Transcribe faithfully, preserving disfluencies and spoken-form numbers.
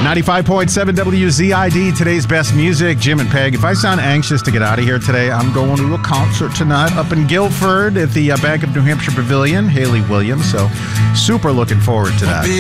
ninety-five point seven W Z I D, today's best music. Jim and Peg. If I sound anxious to get out of here today, I'm going to a concert tonight up in Guilford at the uh, Bank of New Hampshire Pavilion, Haley Williams. So super looking forward to that.